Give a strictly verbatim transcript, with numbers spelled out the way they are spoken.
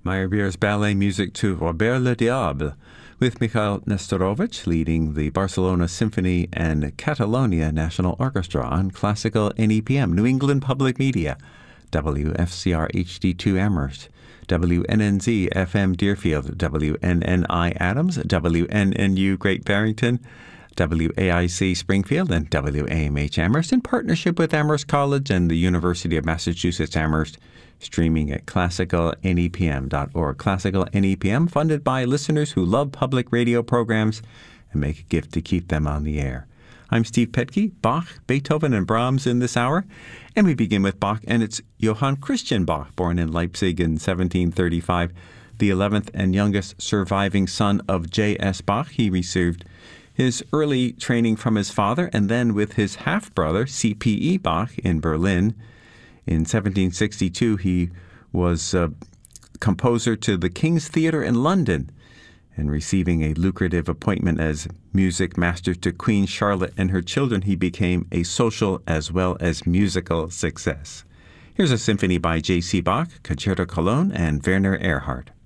Meyerbeer's ballet music to Robert le Diable, with Mikhail Nestorovich leading the Barcelona Symphony and Catalonia National Orchestra on classical N E P M, New England Public Media, W F C R H D two Amherst, W N N Z F M Deerfield, W N N I Adams, W N N U Great Barrington, W A I C Springfield, and W A M H Amherst in partnership with Amherst College and the University of Massachusetts Amherst, streaming at classical N E P M dot org. Classical N E P M, funded by listeners who love public radio programs and make a gift to keep them on the air. I'm Steve Petke. Bach, Beethoven, and Brahms in this hour. And we begin with Bach, and it's Johann Christian Bach, born in Leipzig in seventeen thirty-five, the eleventh and youngest surviving son of J S Bach. He received his early training from his father and then with his half-brother, C P E Bach, in Berlin. In seventeen sixty-two, he was a composer to the King's Theatre in London, and receiving a lucrative appointment as music master to Queen Charlotte and her children, he became a social as well as musical success. Here's a symphony by J C Bach, Concerto Cologne, and Werner Erhard.